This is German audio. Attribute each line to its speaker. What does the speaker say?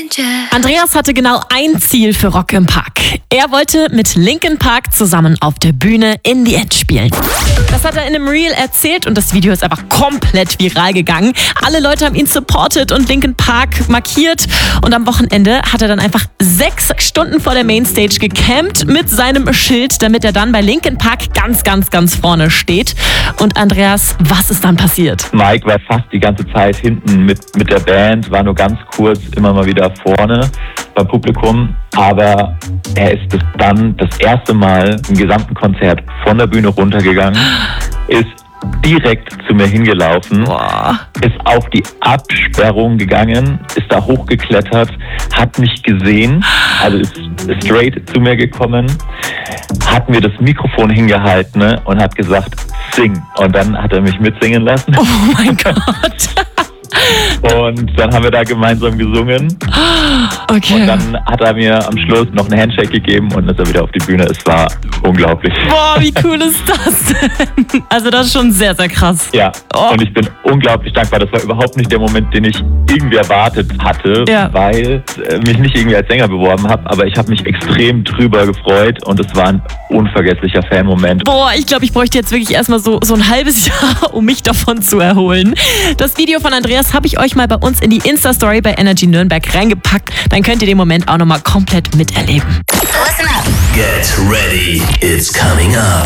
Speaker 1: Andreas hatte genau ein Ziel für Rock im Park. Er wollte mit Linkin Park zusammen auf der Bühne In the End spielen. Das hat er in einem Reel erzählt und das Video ist einfach komplett viral gegangen. Alle Leute haben ihn supportet und Linkin Park markiert. Und am Wochenende hat er dann einfach 6 Stunden vor der Mainstage gecampt mit seinem Schild, damit er dann bei Linkin Park ganz vorne steht. Und Andreas, was ist dann passiert?
Speaker 2: Mike war fast die ganze Zeit hinten mit der Band, war nur ganz kurz immer mal wieder vorne beim Publikum. Aber er ist dann das erste Mal im gesamten Konzert von der Bühne runtergegangen, ist direkt zu mir hingelaufen, ist auf die Absperrung gegangen, ist da hochgeklettert, hat mich gesehen, also ist straight zu mir gekommen, hat mir das Mikrofon hingehalten und hat gesagt, sing. Und dann hat er mich mitsingen lassen.
Speaker 1: Oh mein Gott.
Speaker 2: Und dann haben wir da gemeinsam gesungen.
Speaker 1: Okay.
Speaker 2: Und dann hat er mir am Schluss noch einen Handshake gegeben und ist er wieder auf die Bühne. Es war unglaublich.
Speaker 1: Boah, wie cool ist das denn? Also das ist schon sehr krass.
Speaker 2: Ja, und ich bin unglaublich dankbar. Das war überhaupt nicht der Moment, den ich irgendwie erwartet hatte, weil mich nicht irgendwie als Sänger beworben habe. Aber ich habe mich extrem drüber gefreut und es war ein unvergesslicher Fan-Moment.
Speaker 1: Boah, ich glaube, ich bräuchte jetzt wirklich erstmal so ein halbes Jahr, um mich davon zu erholen. Das Video von Andreas habe ich euch mal bei uns in die Insta-Story bei Energy Nürnberg reingepackt. Dann könnt ihr den Moment auch nochmal komplett miterleben.
Speaker 3: Listen up. Get ready, it's coming up.